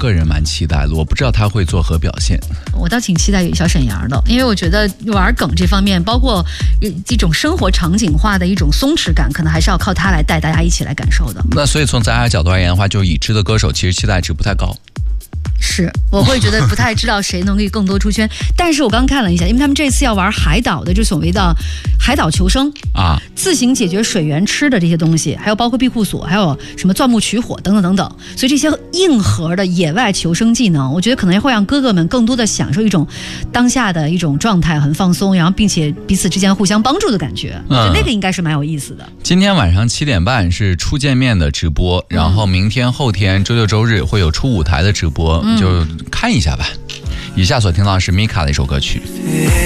个人蛮期待的，我不知道他会作何表现。 我倒挺期待小沈阳的，因为我觉得玩梗这方面，包括一种生活场景化的一种松弛感，可能还是要靠他来带大家一起来感受的。 那所以从咱俩角度而言的话，就已知的歌手其实期待值不太高。 是，我会觉得不太知道谁能够更多出圈。但是我刚看了一下，因为他们这次要玩海岛的，就所谓的海岛求生啊， 自行解决水源吃的这些东西，还有包括庇护所，还有什么钻木取火等等等等。所以这些硬核的野外求生技能，我觉得可能会让哥哥们更多的享受一种当下的一种状态，很放松，然后并且彼此之间互相帮助的感觉。我觉得那个应该是蛮有意思的。 今天晚上7点半是初见面的直播，然后明天后天周六周日会有初舞台的直播，就看一下吧。以下所听到的是米卡的一首歌曲。